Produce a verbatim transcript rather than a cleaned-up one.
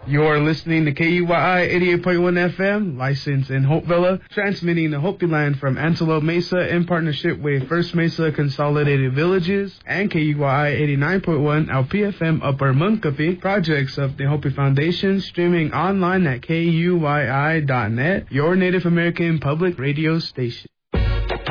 You're listening to K U Y I eighty-eight point one F M, licensed in Hopevilla, transmitting the Hopi Land from Antelope Mesa in partnership with First Mesa Consolidated Villages and K U Y I eighty-nine point one L P F M Upper Munkapi, projects of the Hopi Foundation, streaming online at K U Y I dot net, your Native American public radio station.